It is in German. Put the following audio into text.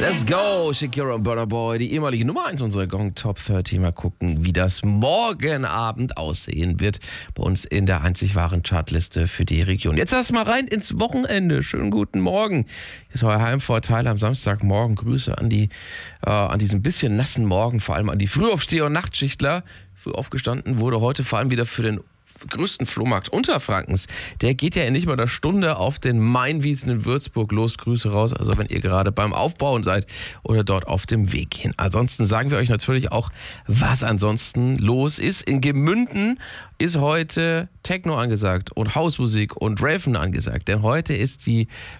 Let's go, Shakira und Burna Boy, die ehemalige Nummer 1 unserer Gong Top 30. Mal gucken, wie das morgen Abend aussehen wird bei uns in der einzig wahren Chartliste für die Region. Jetzt erstmal rein ins Wochenende. Schönen guten Morgen. Hier ist euer Heimvorteil am Samstagmorgen. Grüße an diesen bisschen nassen Morgen, vor allem an die Frühaufsteher und Nachtschichtler. Früh aufgestanden wurde heute vor allem wieder für den größten Flohmarkt Unterfrankens. Der geht ja in nicht mal einer Stunde auf den Mainwiesen in Würzburg los. Grüße raus, also wenn ihr gerade beim Aufbauen seid oder dort auf dem Weg hin. Ansonsten sagen wir euch natürlich auch, was ansonsten los ist. In Gemünden ist heute Techno angesagt und Hausmusik und Raven angesagt. Denn heute ist die